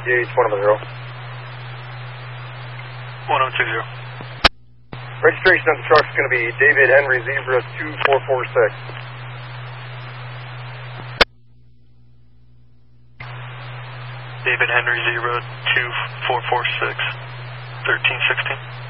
DH110. 1020. Registration on the truck is going to be David Henry Zebra 2446. David Henry Zebra 2446, 1316.